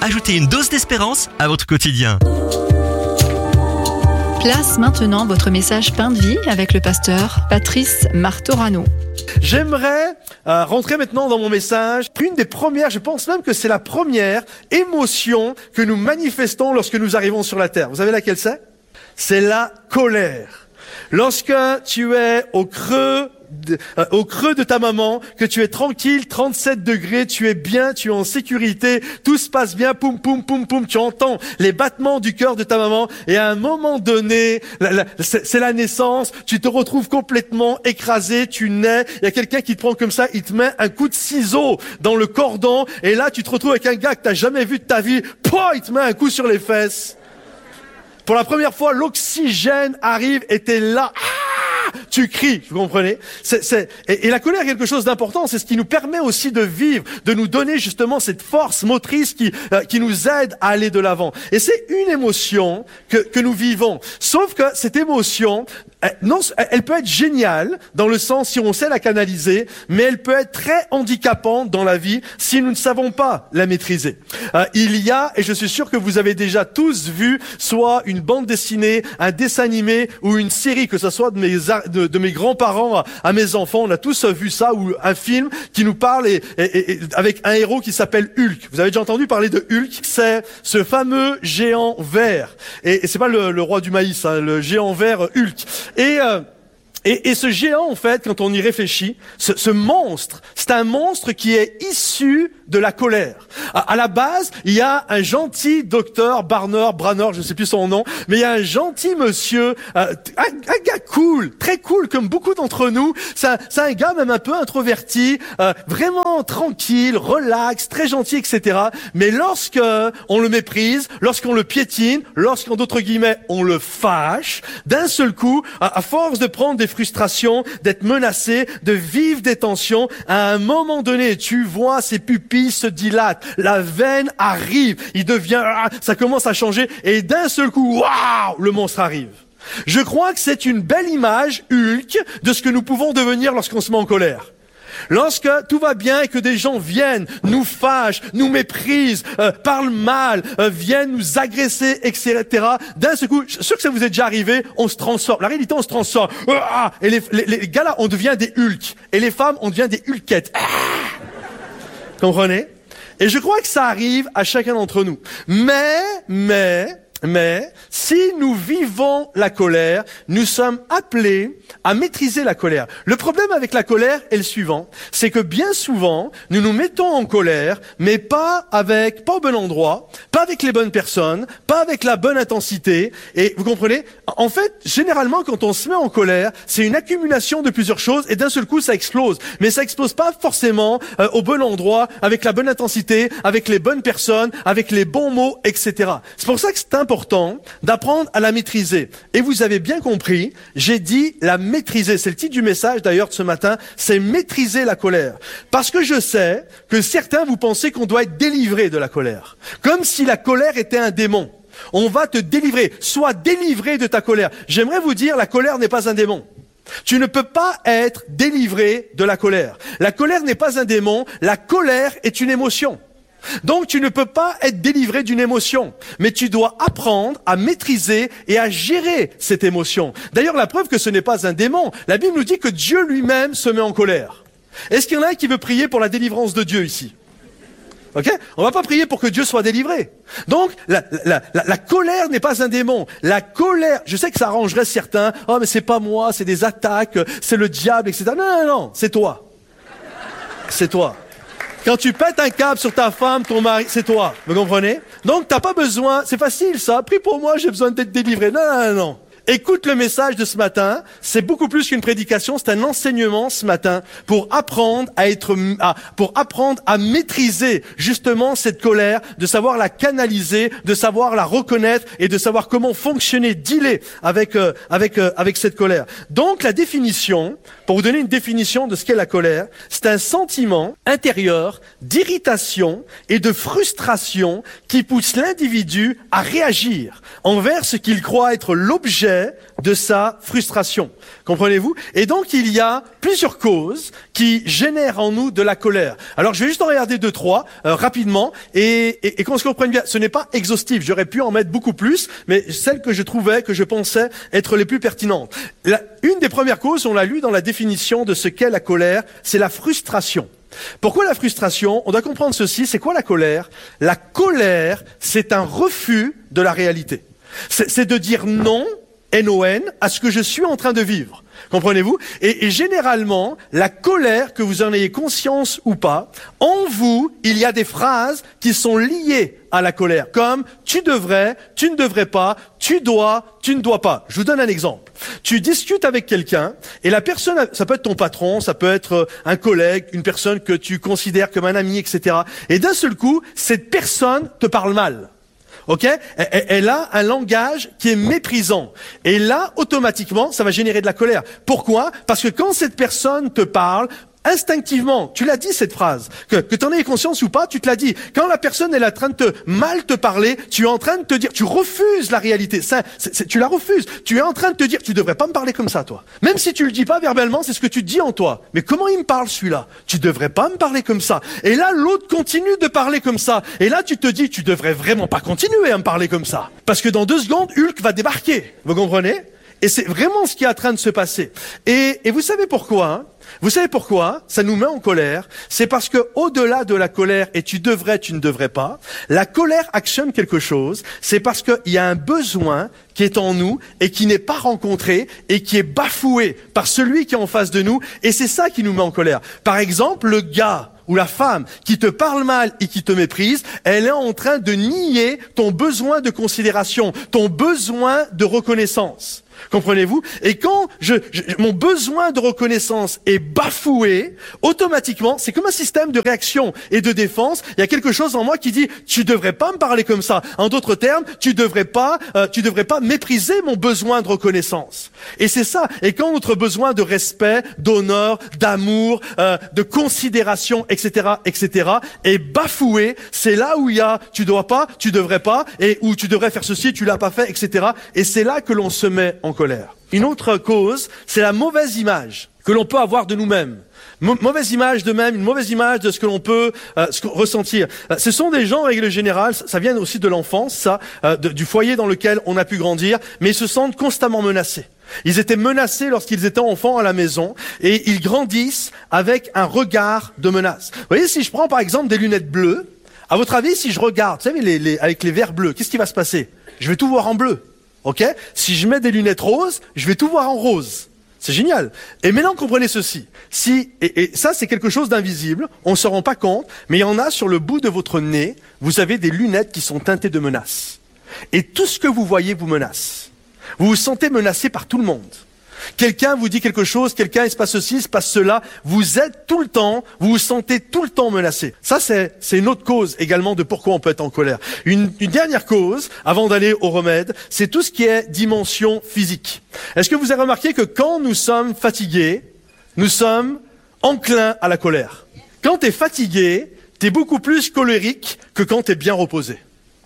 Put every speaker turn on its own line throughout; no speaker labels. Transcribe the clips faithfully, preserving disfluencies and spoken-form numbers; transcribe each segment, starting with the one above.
Ajoutez une dose d'espérance à votre quotidien.
Place maintenant votre message Pain de vie avec le pasteur Patrice Martorano.
J'aimerais euh, rentrer maintenant dans mon message. Une des premières, je pense même que c'est la première émotion que nous manifestons lorsque nous arrivons sur la terre. Vous savez laquelle c'est ? C'est la colère. Lorsque tu es au creux De, euh, au creux de ta maman, que tu es tranquille, trente-sept degrés, tu es bien, tu es en sécurité, tout se passe bien, poum, poum, poum, poum, tu entends les battements du cœur de ta maman, et à un moment donné, la, la, c'est, c'est la naissance, tu te retrouves complètement écrasé, tu nais, il y a quelqu'un qui te prend comme ça, il te met un coup de ciseau dans le cordon, et là tu te retrouves avec un gars que t'as jamais vu de ta vie, pouah, il te met un coup sur les fesses. Pour la première fois, l'oxygène arrive et t'es là. Ah, tu cries, vous comprenez ? c'est, c'est, et, et la colère est quelque chose d'important. C'est ce qui nous permet aussi de vivre, de nous donner justement cette force motrice qui euh, qui nous aide à aller de l'avant. Et c'est une émotion que que nous vivons. Sauf que cette émotion, elle, non, elle peut être géniale dans le sens si on sait la canaliser, mais elle peut être très handicapante dans la vie si nous ne savons pas la maîtriser. Euh, il y a, et je suis sûr que vous avez déjà tous vu, soit une bande dessinée, un dessin animé ou une série, que ce soit de mes de, de mes grands-parents à, à mes enfants, on a tous vu ça, ou un film qui nous parle et, et, et, avec un héros qui s'appelle Hulk. Vous avez déjà entendu parler de Hulk ? C'est ce fameux géant vert. Et, et c'est pas le, le roi du maïs, hein, le géant vert Hulk. Et euh, Et, et ce géant, en fait, quand on y réfléchit, ce, ce monstre, c'est un monstre qui est issu de la colère. À, à la base, il y a un gentil docteur Barner, Branner, je ne sais plus son nom, mais il y a un gentil monsieur, euh, un, un gars cool, très cool, comme beaucoup d'entre nous. C'est un, c'est un gars même un peu introverti, euh, vraiment tranquille, relax, très gentil, et cetera. Mais lorsque on le méprise, lorsqu'on le piétine, lorsqu'en d'autres guillemets on le fâche, d'un seul coup, à, à force de prendre des frustrations, d'être menacé, de vivre des tensions, à un moment donné, tu vois ses pupilles se dilatent, la veine arrive, il devient, ça commence à changer, et d'un seul coup, waouh, le monstre arrive. Je crois que c'est une belle image, Hulk, de ce que nous pouvons devenir lorsqu'on se met en colère. Lorsque tout va bien et que des gens viennent, nous fâchent, nous méprisent, euh, parlent mal, euh, viennent nous agresser, et cetera. D'un seul coup, je suis sûr que ça vous est déjà arrivé, on se transforme. La réalité, on se transforme. Ah, et les, les, les gars là, on devient des Hulk. Et les femmes, on devient des Hulkettes. Ah, comprenez ? Et je crois que ça arrive à chacun d'entre nous. Mais, mais... Mais si nous vivons la colère, nous sommes appelés à maîtriser la colère. Le problème avec la colère est le suivant, c'est que bien souvent, nous nous mettons en colère, mais pas avec, pas au bon endroit, pas avec les bonnes personnes, pas avec la bonne intensité. Et vous comprenez ? En fait, généralement, quand on se met en colère, c'est une accumulation de plusieurs choses et d'un seul coup, ça explose. Mais ça explose pas forcément euh, au bon endroit, avec la bonne intensité, avec les bonnes personnes, avec les bons mots, et cetera. C'est pour ça que c'est important important d'apprendre à la maîtriser. Et vous avez bien compris, j'ai dit la maîtriser. C'est le titre du message d'ailleurs de ce matin, c'est maîtriser la colère. Parce que je sais que certains vous pensez qu'on doit être délivré de la colère. Comme si la colère était un démon. On va te délivrer. Sois délivré de ta colère. J'aimerais vous dire, la colère n'est pas un démon. Tu ne peux pas être délivré de la colère. La colère n'est pas un démon. La colère est une émotion. Donc tu ne peux pas être délivré d'une émotion, mais tu dois apprendre à maîtriser et à gérer cette émotion. D'ailleurs, la preuve que ce n'est pas un démon, la Bible nous dit que Dieu lui-même se met en colère. Est-ce qu'il y en a un qui veut prier pour la délivrance de Dieu ici ? Ok ? On va pas prier pour que Dieu soit délivré. Donc, la, la, la, la colère n'est pas un démon. La colère, je sais que ça arrangerait certains. Oh, mais c'est pas moi, c'est des attaques, c'est le diable, et cetera. Non, non, non, c'est toi. C'est toi. Quand tu pètes un câble sur ta femme, ton mari, c'est toi. Vous comprenez? Donc, t'as pas besoin, c'est facile ça. Prie pour moi, j'ai besoin d'être délivré. Non, non, non, non. Écoute le message de ce matin. C'est beaucoup plus qu'une prédication, c'est un enseignement ce matin pour apprendre à être, à, pour apprendre à maîtriser justement cette colère, de savoir la canaliser, de savoir la reconnaître et de savoir comment fonctionner, dealer avec, euh, avec, euh, avec cette colère. Donc, la définition, pour vous donner une définition de ce qu'est la colère, c'est un sentiment intérieur d'irritation et de frustration qui pousse l'individu à réagir envers ce qu'il croit être l'objet jouissait de sa frustration. Comprenez-vous? Et donc, il y a plusieurs causes qui génèrent en nous de la colère. Alors, je vais juste en regarder deux, trois, euh, rapidement, et, et, et qu'on se comprenne bien. Ce n'est pas exhaustif. J'aurais pu en mettre beaucoup plus, mais celles que je trouvais, que je pensais être les plus pertinentes. La, une des premières causes, on l'a lu dans la définition de ce qu'est la colère, c'est la frustration. Pourquoi la frustration? On doit comprendre ceci. C'est quoi la colère? La colère, c'est un refus de la réalité. C'est, c'est de dire non, N O N, à ce que je suis en train de vivre. Comprenez-vous? et, et généralement, la colère, que vous en ayez conscience ou pas, en vous, il y a des phrases qui sont liées à la colère, comme « tu devrais »,« tu ne devrais pas »,« tu dois »,« tu ne dois pas ». Je vous donne un exemple. Tu discutes avec quelqu'un et la personne, ça peut être ton patron, ça peut être un collègue, une personne que tu considères comme un ami, et cetera. Et d'un seul coup, cette personne te parle mal. Ok? Elle, elle a un langage qui est méprisant. Et là, automatiquement, ça va générer de la colère. Pourquoi? Parce que quand cette personne te parle, instinctivement, tu l'as dit cette phrase, que, que tu en aies conscience ou pas, tu te l'as dit. Quand la personne est en train de te mal te parler, tu es en train de te dire, tu refuses la réalité. Ça, c'est, c'est, tu la refuses. Tu es en train de te dire, tu devrais pas me parler comme ça, toi. Même si tu le dis pas verbalement, c'est ce que tu te dis en toi. Mais comment il me parle celui-là? Tu devrais pas me parler comme ça. Et là, l'autre continue de parler comme ça. Et là, tu te dis, tu devrais vraiment pas continuer à me parler comme ça. Parce que dans deux secondes, Hulk va débarquer. Vous comprenez? Et c'est vraiment ce qui est en train de se passer. Et, et vous savez pourquoi, hein? Vous savez pourquoi ça nous met en colère? C'est parce que au-delà de la colère, et tu devrais, tu ne devrais pas, la colère actionne quelque chose. C'est parce qu'il y a un besoin qui est en nous et qui n'est pas rencontré et qui est bafoué par celui qui est en face de nous. Et c'est ça qui nous met en colère. Par exemple, le gars ou la femme qui te parle mal et qui te méprise, elle est en train de nier ton besoin de considération, ton besoin de reconnaissance. Comprenez-vous? Et quand je, je, mon besoin de reconnaissance est bafoué, automatiquement, c'est comme un système de réaction et de défense. Il y a quelque chose en moi qui dit, tu devrais pas me parler comme ça. En d'autres termes, tu devrais pas, euh, tu devrais pas mépriser mon besoin de reconnaissance. Et c'est ça. Et quand notre besoin de respect, d'honneur, d'amour, euh, de considération, et cetera, et cetera, est bafoué, c'est là où il y a, tu dois pas, tu devrais pas, et où tu devrais faire ceci, tu l'as pas fait, et cetera. Et c'est là que l'on se met en colère. Une autre cause, c'est la mauvaise image que l'on peut avoir de nous-mêmes. Mo- mauvaise image de même, une mauvaise image de ce que l'on peut euh, ce que, ressentir. Euh, ce sont des gens, en règle générale, ça, ça vient aussi de l'enfance, ça, euh, de, du foyer dans lequel on a pu grandir, mais ils se sentent constamment menacés. Ils étaient menacés lorsqu'ils étaient enfants à la maison et ils grandissent avec un regard de menace. Vous voyez, si je prends par exemple des lunettes bleues, à votre avis, si je regarde, vous savez, les, les, avec les verres bleus, qu'est-ce qui va se passer? Je vais tout voir en bleu. Ok? Si je mets des lunettes roses, je vais tout voir en rose. C'est génial. Et maintenant, comprenez ceci. Si, et, et ça, c'est quelque chose d'invisible. On ne se rend pas compte, mais il y en a sur le bout de votre nez. Vous avez des lunettes qui sont teintées de menaces. Et tout ce que vous voyez vous menace. Vous vous sentez menacé par tout le monde. Quelqu'un vous dit quelque chose, quelqu'un il se passe ceci, il se passe cela. Vous êtes tout le temps, vous vous sentez tout le temps menacé. Ça, c'est, c'est une autre cause également de pourquoi on peut être en colère. Une, une dernière cause, avant d'aller au remède, c'est tout ce qui est dimension physique. Est-ce que vous avez remarqué que quand nous sommes fatigués, nous sommes enclins à la colère? Quand tu es fatigué, tu es beaucoup plus colérique que quand tu es bien reposé.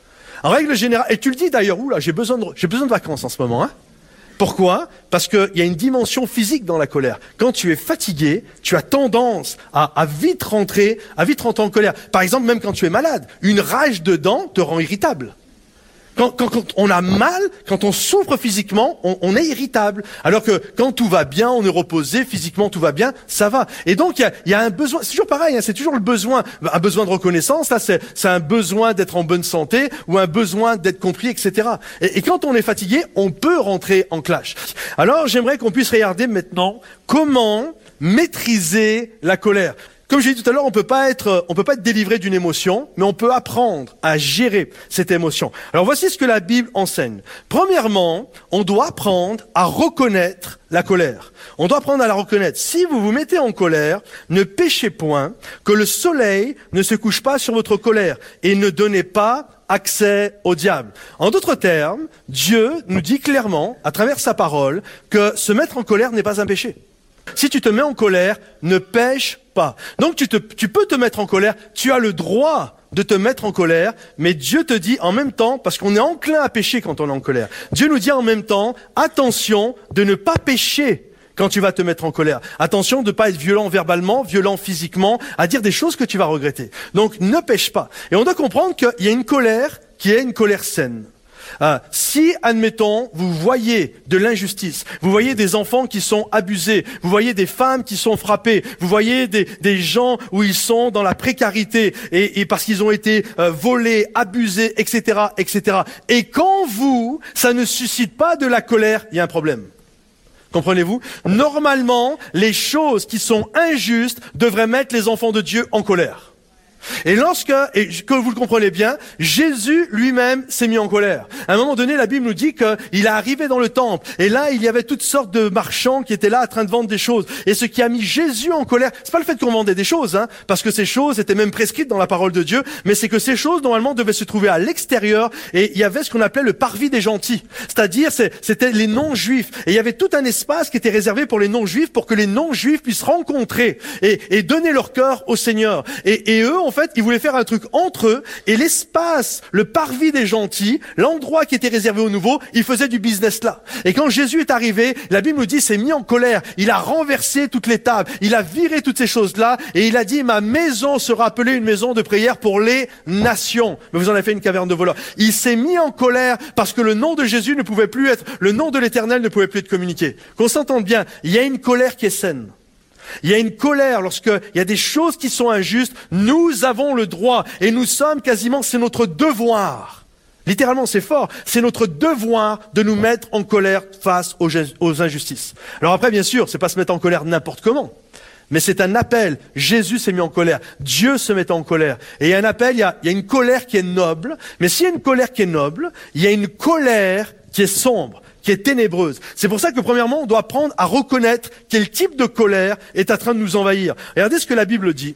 En règle générale, et tu le dis d'ailleurs, oula, j'ai besoin de, j'ai besoin de vacances en ce moment, hein? Pourquoi? Parce qu'il y a une dimension physique dans la colère. Quand tu es fatigué, tu as tendance à, à vite rentrer, à vite rentrer en colère. Par exemple, même quand tu es malade, une rage de dents te rend irritable. Quand, quand, quand on a mal, quand on souffre physiquement, on, on est irritable. Alors que quand tout va bien, on est reposé, physiquement tout va bien, ça va. Et donc il y a, y a un besoin, c'est toujours pareil, hein, c'est toujours le besoin, un besoin de reconnaissance, là c'est, c'est un besoin d'être en bonne santé ou un besoin d'être compris, et cetera. Et, et quand on est fatigué, on peut rentrer en clash. Alors j'aimerais qu'on puisse regarder maintenant comment maîtriser la colère. Comme j'ai dit tout à l'heure, on peut pas être, on peut pas être délivré d'une émotion, mais on peut apprendre à gérer cette émotion. Alors voici ce que la Bible enseigne. Premièrement, on doit apprendre à reconnaître la colère. On doit apprendre à la reconnaître. Si vous vous mettez en colère, ne péchez point, que le soleil ne se couche pas sur votre colère, et ne donnez pas accès au diable. En d'autres termes, Dieu nous dit clairement, à travers sa parole, que se mettre en colère n'est pas un péché. Si tu te mets en colère, ne pêche pas. Donc tu, te, tu peux te mettre en colère, tu as le droit de te mettre en colère, mais Dieu te dit en même temps, parce qu'on est enclin à pécher quand on est en colère, Dieu nous dit en même temps, attention de ne pas pécher quand tu vas te mettre en colère. Attention de ne pas être violent verbalement, violent physiquement, à dire des choses que tu vas regretter. Donc ne pêche pas. Et on doit comprendre qu'il y a une colère qui est une colère saine. Euh, si, admettons, vous voyez de l'injustice, vous voyez des enfants qui sont abusés, vous voyez des femmes qui sont frappées, vous voyez des, des gens où ils sont dans la précarité et, et parce qu'ils ont été euh, volés, abusés, et cetera, et cetera. Et quand vous, ça ne suscite pas de la colère, il y a un problème. Comprenez-vous? Normalement, les choses qui sont injustes devraient mettre les enfants de Dieu en colère. Et lorsque, et que vous le comprenez bien, Jésus lui-même s'est mis en colère. À un moment donné, la Bible nous dit qu'il est arrivé dans le temple. Et là, il y avait toutes sortes de marchands qui étaient là en train de vendre des choses. Et ce qui a mis Jésus en colère, c'est pas le fait qu'on vendait des choses, hein, parce que ces choses étaient même prescrites dans la parole de Dieu, mais c'est que ces choses, normalement, devaient se trouver à l'extérieur. Et il y avait ce qu'on appelait le parvis des gentils. C'est-à-dire, c'était les non-juifs. Et il y avait tout un espace qui était réservé pour les non-juifs, pour que les non-juifs puissent rencontrer et, et donner leur cœur au Seigneur. Et, et eux, en fait, ils voulaient faire un truc entre eux, et l'espace, le parvis des gentils, l'endroit qui était réservé aux nouveaux, ils faisaient du business là. Et quand Jésus est arrivé, la Bible nous dit, s'est mis en colère, il a renversé toutes les tables, il a viré toutes ces choses-là, et il a dit, ma maison sera appelée une maison de prière pour les nations. Mais vous en avez fait une caverne de voleurs. Il s'est mis en colère parce que le nom de Jésus ne pouvait plus être, le nom de l'Éternel ne pouvait plus être communiqué. Qu'on s'entende bien, il y a une colère qui est saine. Il y a une colère lorsqu'il y a des choses qui sont injustes. Nous avons le droit et nous sommes quasiment, c'est notre devoir. Littéralement, c'est fort. C'est notre devoir de nous mettre en colère face aux, aux injustices. Alors après, bien sûr, c'est pas se mettre en colère n'importe comment. Mais c'est un appel. Jésus s'est mis en colère. Dieu se met en colère. Et il y a un appel, il y a, il y a une colère qui est noble. Mais s'il y a une colère qui est noble, il y a une colère qui est sombre, qui est ténébreuse. C'est pour ça que premièrement, on doit apprendre à reconnaître quel type de colère est en train de nous envahir. Regardez ce que la Bible dit.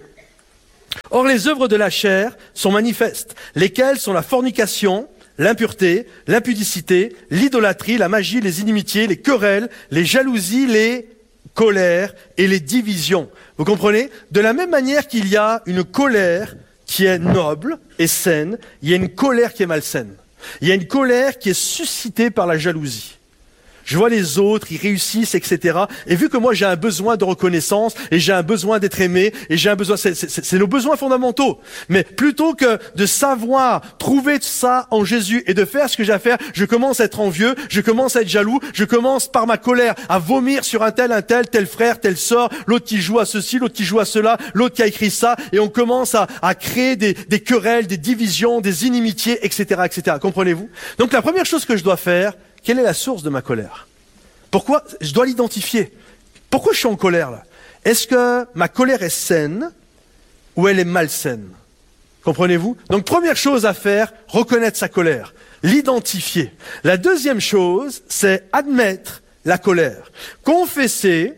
Or, les œuvres de la chair sont manifestes, lesquelles sont la fornication, l'impureté, l'impudicité, l'idolâtrie, la magie, les inimitiés, les querelles, les jalousies, les colères et les divisions. Vous comprenez? De la même manière qu'il y a une colère qui est noble et saine, il y a une colère qui est malsaine. Il y a une colère qui est suscitée par la jalousie. Je vois les autres, ils réussissent, et cetera. Et vu que moi j'ai un besoin de reconnaissance, et j'ai un besoin d'être aimé, et j'ai un besoin, c'est, c'est, c'est nos besoins fondamentaux. Mais plutôt que de savoir trouver ça en Jésus et de faire ce que j'ai à faire, je commence à être envieux, je commence à être jaloux, je commence par ma colère à vomir sur un tel, un tel, tel frère, telle sœur, l'autre qui joue à ceci, l'autre qui joue à cela, l'autre qui a écrit ça, et on commence à, à créer des, des querelles, des divisions, des inimitiés, et cetera, et cetera. Comprenez-vous? Donc la première chose que je dois faire, quelle est la source de ma colère? Pourquoi? Je dois l'identifier. Pourquoi je suis en colère là? Est-ce que ma colère est saine ou elle est malsaine? Comprenez-vous? Donc première chose à faire, reconnaître sa colère, l'identifier. La deuxième chose, c'est admettre la colère. Confesser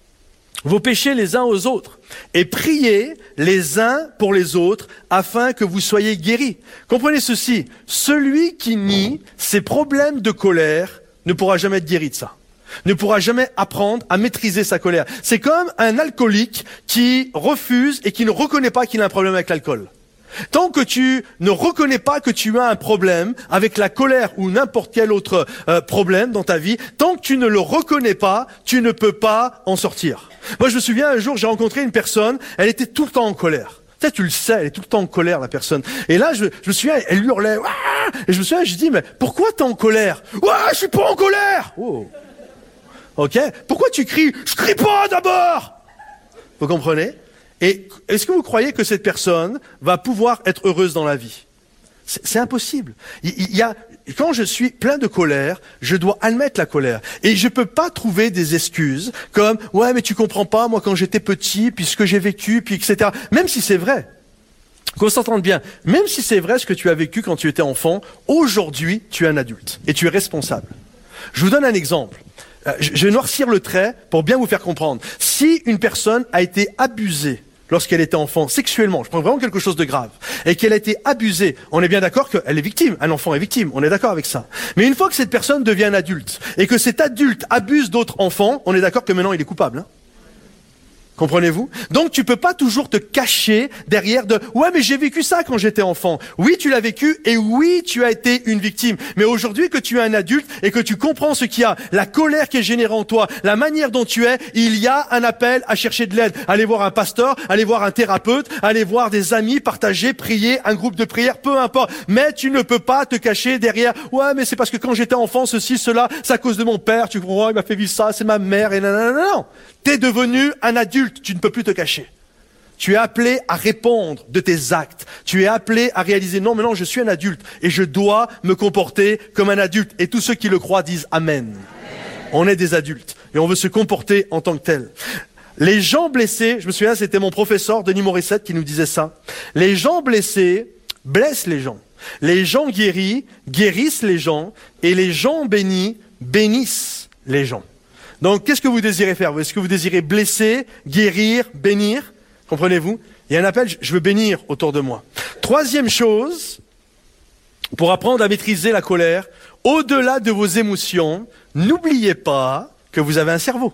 vos péchés les uns aux autres et priez les uns pour les autres afin que vous soyez guéris. Comprenez ceci, celui qui nie ses problèmes de colère ne pourra jamais être guéri de ça. Ne pourra jamais apprendre à maîtriser sa colère. C'est comme un alcoolique qui refuse et qui ne reconnaît pas qu'il a un problème avec l'alcool. Tant que tu ne reconnais pas que tu as un problème avec la colère ou n'importe quel autre euh, problème dans ta vie, tant que tu ne le reconnais pas, tu ne peux pas en sortir. Moi, je me souviens, un jour, j'ai rencontré une personne, elle était tout le temps en colère. Peut-être tu le sais, elle est tout le temps en colère, la personne. Et là, je, je me souviens, elle hurlait. Ouah! Et je me souviens, je dis, mais pourquoi t'es en colère? Ouais, je suis pas en colère. Oh. Ok. Pourquoi tu cries? Je crie pas d'abord. Vous comprenez? Et est-ce que vous croyez que cette personne va pouvoir être heureuse dans la vie? C'est, c'est impossible. Il, il y a, quand je suis plein de colère, je dois admettre la colère. Et je peux pas trouver des excuses comme « Ouais, mais tu comprends pas, moi quand j'étais petit, puis ce que j'ai vécu, puis et cetera » Même si c'est vrai. Qu'on s'entende bien. Même si c'est vrai ce que tu as vécu quand tu étais enfant, aujourd'hui, tu es un adulte. Et tu es responsable. Je vous donne un exemple. Je vais noircir le trait pour bien vous faire comprendre. Si une personne a été abusée lorsqu'elle était enfant, sexuellement, je prends vraiment quelque chose de grave, et qu'elle a été abusée, on est bien d'accord qu'elle est victime, un enfant est victime, on est d'accord avec ça. Mais une fois que cette personne devient un adulte, et que cet adulte abuse d'autres enfants, on est d'accord que maintenant il est coupable. Hein? Comprenez-vous? Donc tu peux pas toujours te cacher derrière de « ouais mais j'ai vécu ça quand j'étais enfant ». Oui tu l'as vécu et oui tu as été une victime. Mais aujourd'hui que tu es un adulte et que tu comprends ce qu'il y a, la colère qui est générée en toi, la manière dont tu es, il y a un appel à chercher de l'aide. Aller voir un pasteur, aller voir un thérapeute, aller voir des amis, partager, prier, un groupe de prière, peu importe. Mais tu ne peux pas te cacher derrière « ouais mais c'est parce que quand j'étais enfant ceci, cela, c'est à cause de mon père, tu comprends, il m'a fait vivre ça, c'est ma mère et nanana. » Non, t'es devenu un adulte, tu ne peux plus te cacher. Tu es appelé à répondre de tes actes. Tu es appelé à réaliser, non, mais non, je suis un adulte et je dois me comporter comme un adulte. Et tous ceux qui le croient disent Amen. Amen. On est des adultes et on veut se comporter en tant que tel. Les gens blessés, je me souviens, c'était mon professeur Denis Morissette qui nous disait ça. Les gens blessés blessent les gens. Les gens guéris guérissent les gens et les gens bénis bénissent les gens. Donc, qu'est-ce que vous désirez faire? Est-ce que vous désirez blesser, guérir, bénir? Comprenez-vous? Il y a un appel, je veux bénir autour de moi. Troisième chose, pour apprendre à maîtriser la colère, au-delà de vos émotions, n'oubliez pas que vous avez un cerveau.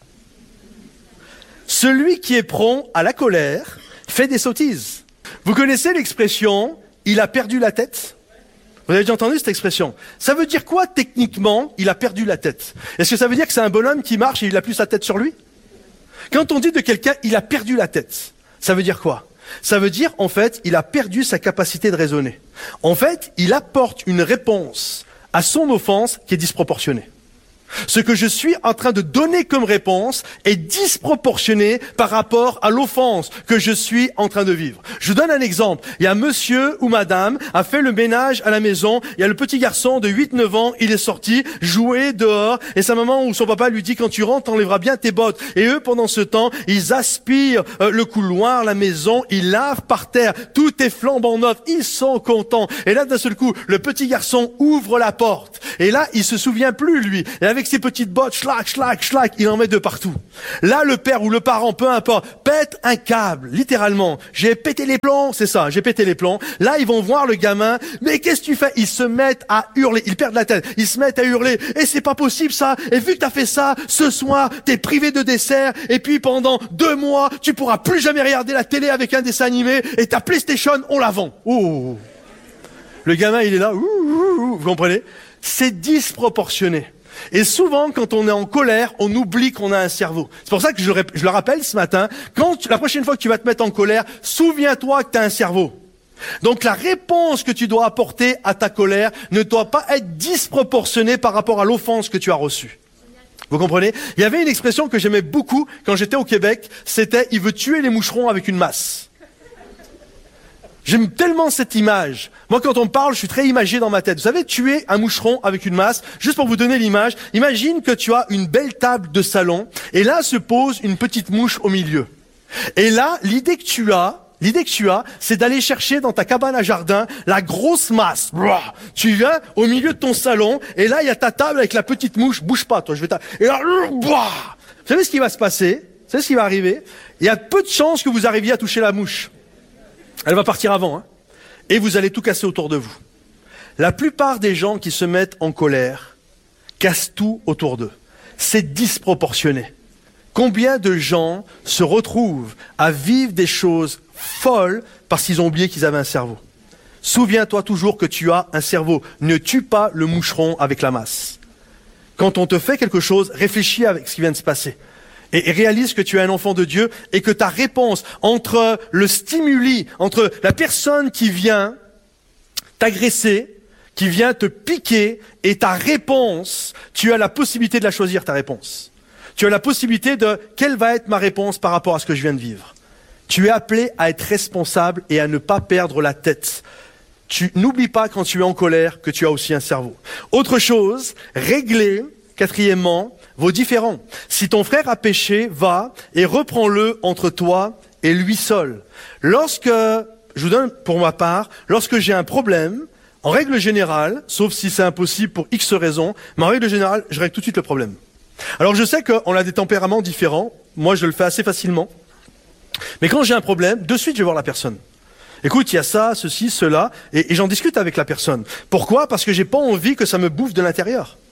Celui qui est prompt à la colère fait des sottises. Vous connaissez l'expression « il a perdu la tête » ? Vous avez déjà entendu cette expression? Ça veut dire quoi techniquement, il a perdu la tête? Est-ce que ça veut dire que c'est un bonhomme qui marche et il a plus sa tête sur lui? Quand on dit de quelqu'un, il a perdu la tête, ça veut dire quoi? Ça veut dire, en fait, il a perdu sa capacité de raisonner. En fait, il apporte une réponse à son offense qui est disproportionnée. Ce que je suis en train de donner comme réponse est disproportionné par rapport à l'offense que je suis en train de vivre. Je vous donne un exemple. Il y a monsieur ou madame a fait le ménage à la maison. Il y a le petit garçon de huit neuf ans. Il est sorti jouer dehors et sa maman ou son papa lui dit quand tu rentres, t'enlèveras bien tes bottes. Et eux, pendant ce temps, ils aspirent euh, le couloir, la maison. Ils lavent par terre. Tout est flambant neuf. Ils sont contents. Et là, d'un seul coup, le petit garçon ouvre la porte. Et là, il se souvient plus, lui. Et avec ses petites bottes, schlac, schlac, schlac, il en met de partout. Là, le père ou le parent, peu importe, pète un câble, littéralement. J'ai pété les plombs, c'est ça, j'ai pété les plombs. Là, ils vont voir le gamin, mais qu'est-ce que tu fais? Ils se mettent à hurler, ils perdent la tête, ils se mettent à hurler. Et c'est pas possible ça, et vu que t'as fait ça, ce soir, t'es privé de dessert, et puis pendant deux mois, tu pourras plus jamais regarder la télé avec un dessin animé, et ta PlayStation, on la vend. Oh. Le gamin, il est là, ouh, ouh, ouh, vous comprenez? C'est disproportionné. Et souvent, quand on est en colère, on oublie qu'on a un cerveau. C'est pour ça que je, je le rappelle ce matin, quand tu, la prochaine fois que tu vas te mettre en colère, souviens-toi que tu as un cerveau. Donc la réponse que tu dois apporter à ta colère ne doit pas être disproportionnée par rapport à l'offense que tu as reçue. Vous comprenez? Il y avait une expression que j'aimais beaucoup quand j'étais au Québec, c'était « il veut tuer les moucherons avec une masse ». J'aime tellement cette image. Moi, quand on me parle, je suis très imagé dans ma tête. Vous savez, tuer un moucheron avec une masse, juste pour vous donner l'image, imagine que tu as une belle table de salon, et là se pose une petite mouche au milieu. Et là, l'idée que tu as, l'idée que tu as, c'est d'aller chercher dans ta cabane à jardin la grosse masse. Tu viens au milieu de ton salon, et là, il y a ta table avec la petite mouche. Bouge pas, toi, je vais t'a... Et là, vous savez ce qui va se passer? Vous savez ce qui va arriver? Il y a peu de chances que vous arriviez à toucher la mouche. Elle va partir avant, hein. Et vous allez tout casser autour de vous. La plupart des gens qui se mettent en colère cassent tout autour d'eux. C'est disproportionné. Combien de gens se retrouvent à vivre des choses folles parce qu'ils ont oublié qu'ils avaient un cerveau? Souviens-toi toujours que tu as un cerveau. Ne tue pas le moucheron avec la masse. Quand on te fait quelque chose, réfléchis avec ce qui vient de se passer. Et réalise que tu es un enfant de Dieu et que ta réponse entre le stimuli, entre la personne qui vient t'agresser, qui vient te piquer et ta réponse, tu as la possibilité de la choisir, ta réponse. Tu as la possibilité de quelle va être ma réponse par rapport à ce que je viens de vivre. Tu es appelé à être responsable et à ne pas perdre la tête. Tu n'oublies pas quand tu es en colère que tu as aussi un cerveau. Autre chose, régler, quatrièmement, vos différends. Si ton frère a péché, va et reprends-le entre toi et lui seul. Lorsque, je vous donne pour ma part, lorsque j'ai un problème, en règle générale, sauf si c'est impossible pour X raisons, mais en règle générale, je règle tout de suite le problème. Alors je sais qu'on a des tempéraments différents, moi je le fais assez facilement, mais quand j'ai un problème, de suite je vais voir la personne. Écoute, il y a ça, ceci, cela, et, et j'en discute avec la personne. Pourquoi? Parce que j'ai pas envie que ça me bouffe de l'intérieur.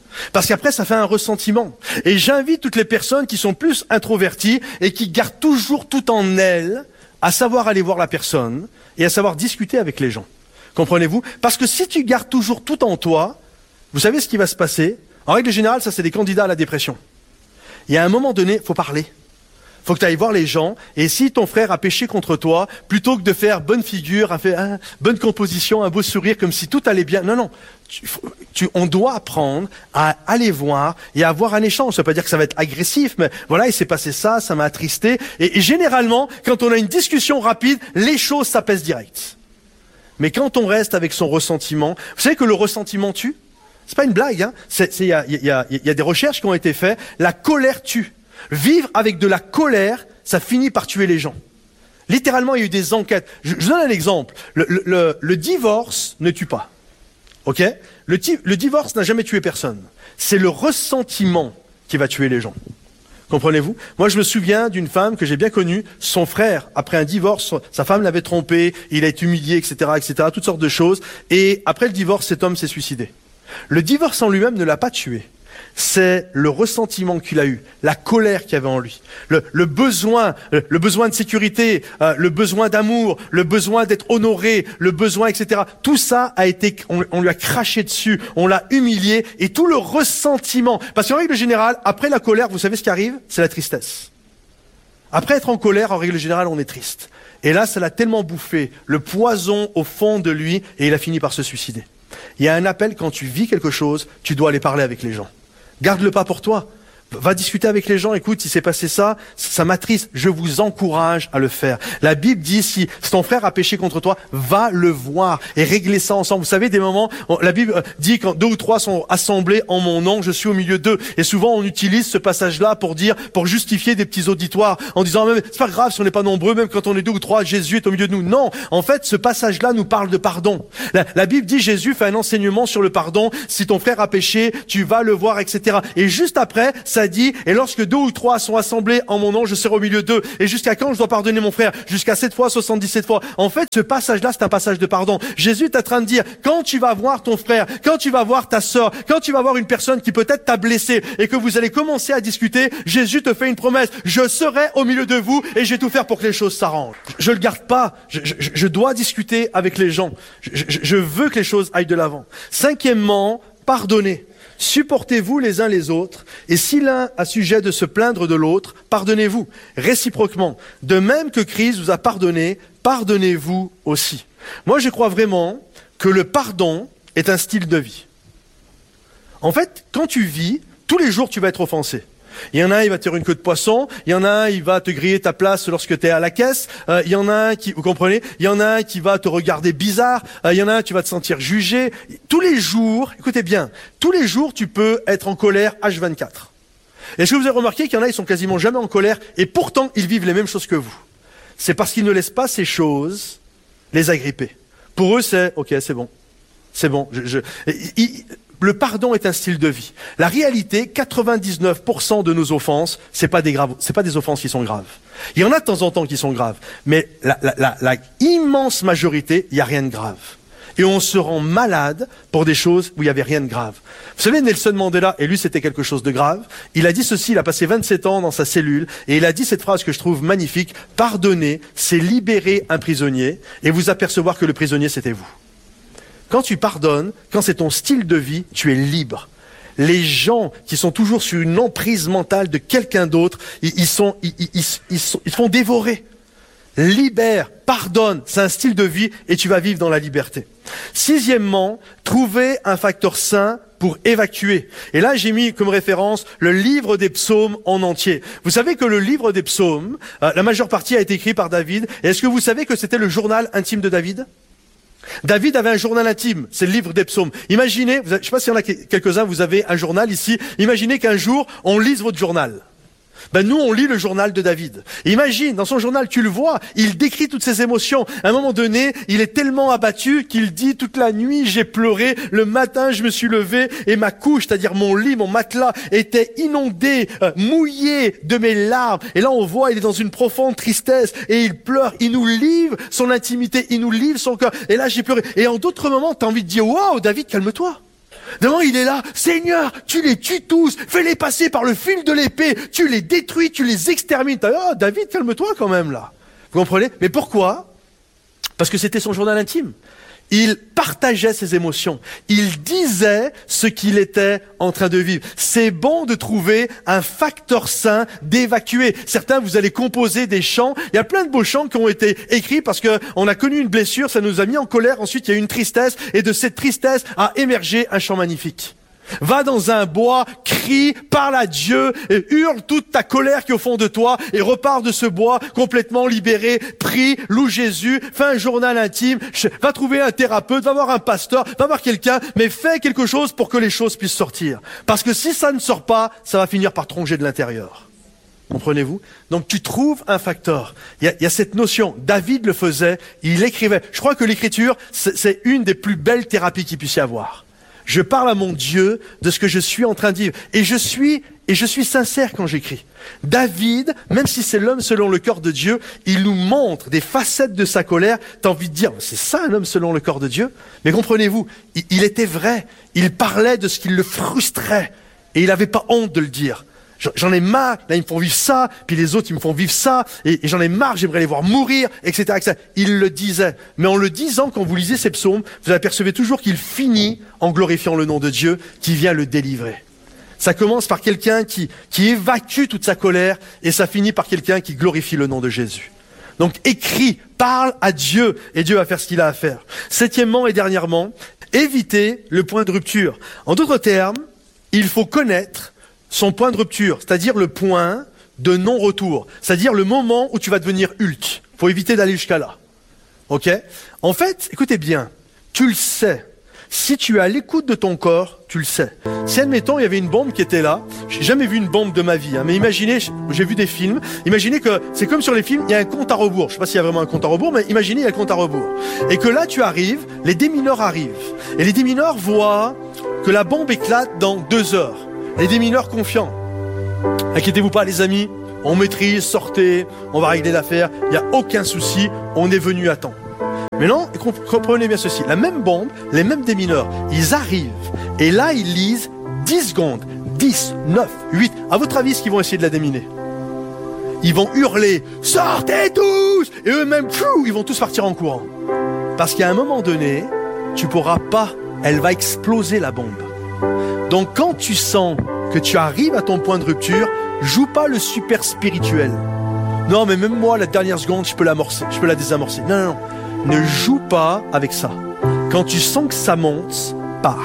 Parce qu'après, ça fait un ressentiment. Et j'invite toutes les personnes qui sont plus introverties et qui gardent toujours tout en elles à savoir aller voir la personne et à savoir discuter avec les gens. Comprenez-vous? Parce que si tu gardes toujours tout en toi, vous savez ce qui va se passer? En règle générale, ça c'est des candidats à la dépression. Il y a un moment donné, il faut parler. Il faut que tu ailles voir les gens, et si ton frère a péché contre toi, plutôt que de faire bonne figure, un fait, un, bonne composition, un beau sourire, comme si tout allait bien, non, non, tu, tu, on doit apprendre à aller voir et à avoir un échange. Ça veut pas dire que ça va être agressif, mais voilà, il s'est passé ça, ça m'a attristé, et, et généralement, quand on a une discussion rapide, les choses s'apaisent direct. Mais quand on reste avec son ressentiment, vous savez que le ressentiment tue? C'est pas une blague, hein. Il y a, y, a, y a des recherches qui ont été faites, la colère tue. Vivre avec de la colère, ça finit par tuer les gens. Littéralement, il y a eu des enquêtes. Je, je donne un exemple. Le, le, le, le divorce ne tue pas. Ok? Le, le divorce n'a jamais tué personne. C'est le ressentiment qui va tuer les gens. Comprenez-vous? Moi, je me souviens d'une femme que j'ai bien connue. Son frère, après un divorce, sa femme l'avait trompé, il a été humilié, et cetera, et cetera, toutes sortes de choses. Et après le divorce, cet homme s'est suicidé. Le divorce en lui-même ne l'a pas tué. C'est le ressentiment qu'il a eu, la colère qu'il y avait en lui, le, le besoin, le, le besoin de sécurité, euh, le besoin d'amour, le besoin d'être honoré, le besoin, et cetera. Tout ça a été, on, on lui a craché dessus, on l'a humilié, et tout le ressentiment. Parce qu'en règle générale, après la colère, vous savez ce qui arrive? C'est la tristesse. Après être en colère, en règle générale, on est triste. Et là, ça l'a tellement bouffé, le poison au fond de lui, et il a fini par se suicider. Il y a un appel, quand tu vis quelque chose, tu dois aller parler avec les gens. Garde-le pas pour toi. Va discuter avec les gens. Écoute, il s'est passé ça, ça m'attriste. Je vous encourage à le faire. La Bible dit, si ton frère a péché contre toi, va le voir et régler ça ensemble. Vous savez, des moments, la Bible dit quand deux ou trois sont assemblés en mon nom, je suis au milieu d'eux. Et souvent, on utilise ce passage-là pour dire, pour justifier des petits auditoires, en disant, même, c'est pas grave si on n'est pas nombreux, même quand on est deux ou trois, Jésus est au milieu de nous. Non. En fait, ce passage-là nous parle de pardon. La, la Bible dit, Jésus fait un enseignement sur le pardon. Si ton frère a péché, tu vas le voir, et cetera. Et juste après, ça dit, et lorsque deux ou trois sont assemblés en mon nom, je serai au milieu d'eux. Et jusqu'à quand je dois pardonner mon frère? Jusqu'à sept fois, soixante-dix-sept fois. En fait, ce passage-là, c'est un passage de pardon. Jésus est en train de dire, quand tu vas voir ton frère, quand tu vas voir ta sœur, quand tu vas voir une personne qui peut-être t'a blessé et que vous allez commencer à discuter, Jésus te fait une promesse. Je serai au milieu de vous et je vais tout faire pour que les choses s'arrangent. Je le garde pas. Je, je, je dois discuter avec les gens. Je, je, je veux que les choses aillent de l'avant. Cinquièmement, pardonnez. Supportez-vous les uns les autres, et si l'un a sujet de se plaindre de l'autre, pardonnez-vous, réciproquement. De même que Christ vous a pardonné, pardonnez-vous aussi. Moi, je crois vraiment que le pardon est un style de vie. En fait, quand tu vis, tous les jours, tu vas être offensé. Il y en a un, il va te faire une queue de poisson. Il y en a un, il va te griller ta place lorsque tu es à la caisse. Euh, il y en a un qui, vous comprenez? Il y en a un qui va te regarder bizarre. Euh, il y en a un, tu vas te sentir jugé. Tous les jours, écoutez bien, tous les jours, tu peux être en colère H vingt-quatre. Est-ce que vous avez remarqué qu'il y en a, ils sont quasiment jamais en colère et pourtant, ils vivent les mêmes choses que vous? C'est parce qu'ils ne laissent pas ces choses les agripper. Pour eux, c'est, ok, c'est bon. C'est bon. Je, je, il, Le pardon est un style de vie. La réalité, quatre-vingt-dix-neuf pour cent de nos offenses, c'est pas des graves, c'est pas des offenses qui sont graves. Il y en a de temps en temps qui sont graves, mais la, la, la, la immense majorité, il y a rien de grave. Et on se rend malade pour des choses où il y avait rien de grave. Vous savez, Nelson Mandela, et lui c'était quelque chose de grave, il a dit ceci, il a passé vingt-sept ans dans sa cellule, et il a dit cette phrase que je trouve magnifique, pardonner, c'est libérer un prisonnier, et vous apercevoir que le prisonnier c'était vous. Quand tu pardonnes, quand c'est ton style de vie, tu es libre. Les gens qui sont toujours sur une emprise mentale de quelqu'un d'autre, ils, ils, sont, ils, ils, ils, ils, sont, ils font dévorer. Libère, pardonne, c'est un style de vie et tu vas vivre dans la liberté. Sixièmement, trouver un facteur sain pour évacuer. Et là, j'ai mis comme référence le livre des psaumes en entier. Vous savez que le livre des psaumes, euh, la majeure partie a été écrit par David. Et est-ce que vous savez que c'était le journal intime de David ? David avait un journal intime, c'est le livre des psaumes. Imaginez, vous avez, je ne sais pas s'il y en a quelques-uns, vous avez un journal ici, imaginez qu'un jour, on lise votre journal. Ben nous, on lit le journal de David. Imagine, dans son journal, tu le vois, il décrit toutes ses émotions. À un moment donné, il est tellement abattu qu'il dit toute la nuit, j'ai pleuré, le matin, je me suis levé et ma couche, c'est-à-dire mon lit, mon matelas, était inondé, euh, mouillé de mes larmes. Et là, on voit, il est dans une profonde tristesse et il pleure. Il nous livre son intimité, il nous livre son cœur. Et là, j'ai pleuré. Et en d'autres moments, tu as envie de dire, waouh, David, calme-toi. Devant, il est là, Seigneur, tu les tues tous, fais-les passer par le fil de l'épée, tu les détruis, tu les extermines. Oh, David, calme-toi quand même là. Vous comprenez? Mais pourquoi? Parce que c'était son journal intime. Il partageait ses émotions. Il disait ce qu'il était en train de vivre. C'est bon de trouver un facteur sain d'évacuer. Certains, vous allez composer des chants. Il y a plein de beaux chants qui ont été écrits parce que on a connu une blessure, ça nous a mis en colère. Ensuite, il y a eu une tristesse et de cette tristesse a émergé un chant magnifique. Va dans un bois, crie, parle à Dieu, et hurle toute ta colère qui est au fond de toi et repars de ce bois complètement libéré, prie, loue Jésus, fais un journal intime, va trouver un thérapeute, va voir un pasteur, va voir quelqu'un, mais fais quelque chose pour que les choses puissent sortir. Parce que si ça ne sort pas, ça va finir par tronger de l'intérieur. Comprenez-vous? Donc tu trouves un facteur. Il y a, il y a cette notion. David le faisait, il écrivait. Je crois que l'écriture, c'est, c'est une des plus belles thérapies qu'il puisse y avoir. Je parle à mon Dieu de ce que je suis en train de vivre. Et je suis, et je suis sincère quand j'écris. David, même si c'est l'homme selon le cœur de Dieu, il nous montre des facettes de sa colère. T'as envie de dire, c'est ça un homme selon le cœur de Dieu? Mais comprenez-vous, il, il était vrai. Il parlait de ce qui le frustrait. Et il n'avait pas honte de le dire. J'en ai marre, là ils me font vivre ça, puis les autres ils me font vivre ça, et, et j'en ai marre, j'aimerais les voir mourir, et cetera, et cetera. Il le disait. Mais en le disant, quand vous lisez ces psaumes, vous apercevez toujours qu'il finit en glorifiant le nom de Dieu qui vient le délivrer. Ça commence par quelqu'un qui, qui évacue toute sa colère, et ça finit par quelqu'un qui glorifie le nom de Jésus. Donc écris, parle à Dieu, et Dieu va faire ce qu'il a à faire. Septièmement et dernièrement, éviter le point de rupture. En d'autres termes, il faut connaître son point de rupture, c'est-à-dire le point de non-retour, c'est-à-dire le moment où tu vas devenir Hulk. Il faut éviter d'aller jusqu'à là. Ok? En fait, écoutez bien, tu le sais. Si tu es à l'écoute de ton corps, tu le sais. Si, admettons, il y avait une bombe qui était là, j'ai jamais vu une bombe de ma vie, hein, mais imaginez, j'ai vu des films, imaginez que c'est comme sur les films, il y a un compte à rebours. Je sais pas s'il y a vraiment un compte à rebours, mais imaginez, il y a un compte à rebours. Et que là, tu arrives, les démineurs arrivent. Et les démineurs voient que la bombe éclate dans deux heures. Les démineurs confiants. Inquiétez-vous pas les amis, on maîtrise, sortez, on va régler l'affaire, il n'y a aucun souci, on est venu à temps. Mais non, comprenez bien ceci, la même bombe, les mêmes démineurs, ils arrivent, et là ils lisent dix secondes, dix, neuf, huit, à votre avis, ce qu'ils vont essayer de la déminer? Ils vont hurler, sortez tous! Et eux-mêmes, pfiou, ils vont tous partir en courant. Parce qu'à un moment donné, tu pourras pas, elle va exploser la bombe. Donc quand tu sens que tu arrives à ton point de rupture, joue pas le super spirituel. Non mais même moi, la dernière seconde, je peux l'amorcer, je peux la désamorcer. Non, non, non. Ne joue pas avec ça. Quand tu sens que ça monte, pars.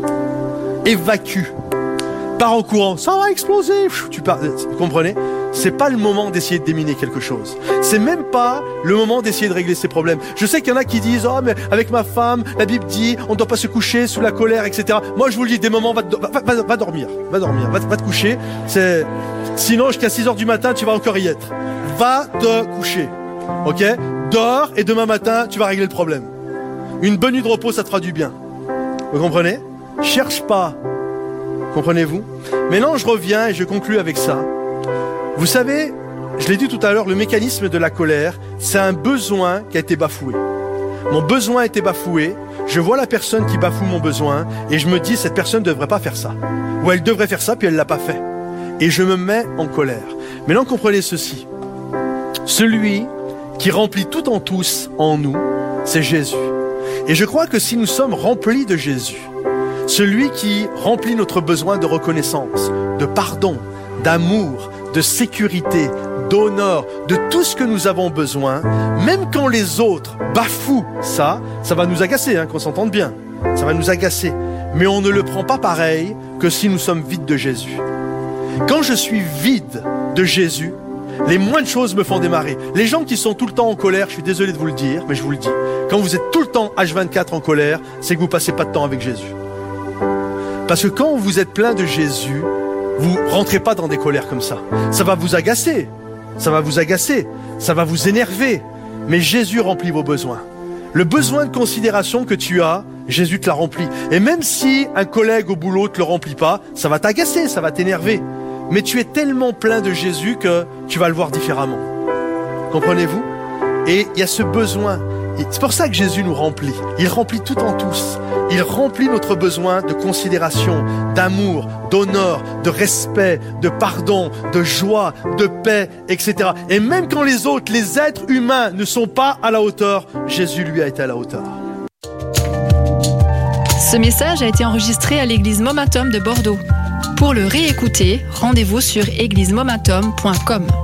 Évacue. Pars en courant, ça va exploser. Tu pars, vous comprenez? C'est pas le moment d'essayer de déminer quelque chose. C'est même pas le moment d'essayer de régler ses problèmes. Je sais qu'il y en a qui disent, oh, mais avec ma femme, la Bible dit, on ne doit pas se coucher sous la colère, et cetera. Moi, je vous le dis, des moments, va, va, va, va dormir. Va dormir. Va, va te coucher. C'est, sinon, jusqu'à six heures du matin, tu vas encore y être. Va te coucher. Ok? Dors et demain matin, tu vas régler le problème. Une bonne nuit de repos, ça te fera du bien. Vous comprenez? Cherche pas. Comprenez-vous? Maintenant, je reviens et je conclue avec ça. Vous savez, je l'ai dit tout à l'heure, le mécanisme de la colère, c'est un besoin qui a été bafoué. Mon besoin a été bafoué, je vois la personne qui bafoue mon besoin, et je me dis, cette personne ne devrait pas faire ça. Ou elle devrait faire ça, puis elle ne l'a pas fait. Et je me mets en colère. Maintenant, comprenez ceci. Celui qui remplit tout en tous en nous, c'est Jésus. Et je crois que si nous sommes remplis de Jésus, celui qui remplit notre besoin de reconnaissance, de pardon, d'amour, de sécurité, d'honneur, de tout ce que nous avons besoin, même quand les autres bafouent ça, ça va nous agacer, hein, qu'on s'entende bien, ça va nous agacer. Mais on ne le prend pas pareil que si nous sommes vides de Jésus. Quand je suis vide de Jésus, les moindres choses me font démarrer. Les gens qui sont tout le temps en colère, je suis désolé de vous le dire, mais je vous le dis, quand vous êtes tout le temps H vingt-quatre en colère, c'est que vous passez pas de temps avec Jésus. Parce que quand vous êtes plein de Jésus, vous rentrez pas dans des colères comme ça. Ça va vous agacer, ça va vous agacer, ça va vous énerver. Mais Jésus remplit vos besoins. Le besoin de considération que tu as, Jésus te l'a rempli. Et même si un collègue au boulot te le remplit pas, ça va t'agacer, ça va t'énerver. Mais tu es tellement plein de Jésus que tu vas le voir différemment. Comprenez-vous? Et il y a ce besoin. Et c'est pour ça que Jésus nous remplit. Il remplit tout en tous. Il remplit notre besoin de considération, d'amour, d'honneur, de respect, de pardon, de joie, de paix, et cetera. Et même quand les autres, les êtres humains ne sont pas à la hauteur, Jésus lui a été à la hauteur.
Ce message a été enregistré à l'église Momentum de Bordeaux. Pour le réécouter, rendez-vous sur église momentum point com.